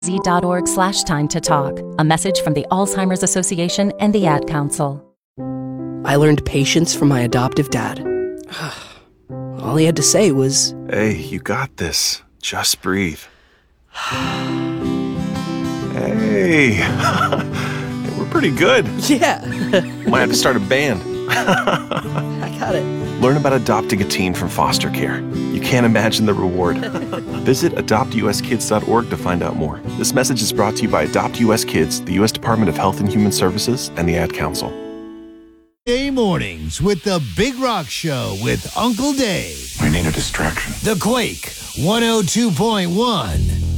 z.org/time to talk. A message from the Alzheimer's Association and the Ad Council. I learned patience from my adoptive dad. All he had to say was, "Hey, you got this. Just breathe." Hey, we're pretty good. yeah, Might have to start a band. I got it. Learn about adopting a teen from foster care. You can't imagine the reward. Visit adoptuskids.org to find out more. This message is brought to you by Adopt US Kids, the U.S. Department of Health and Human Services, and the Ad Council. Day mornings with the Big Rock Show with Uncle Dave. We need a distraction. The Quake 102.1.